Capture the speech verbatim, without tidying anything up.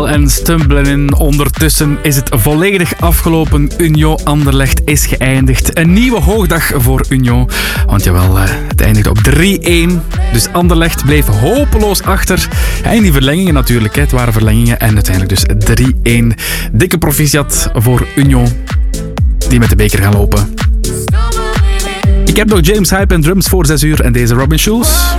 en stumblen in. Ondertussen is het volledig afgelopen. Union Anderlecht is geëindigd. Een nieuwe hoogdag voor Union. Want jawel, het eindigde op drie-één. Dus Anderlecht bleef hopeloos achter. Ja, in die verlengingen natuurlijk. Het waren verlengingen. En uiteindelijk dus drie-één. Dikke proficiat voor Union. Die met de beker gaan lopen. Ik heb nog James Hype en drums voor zes uur. En deze Robin Schulz.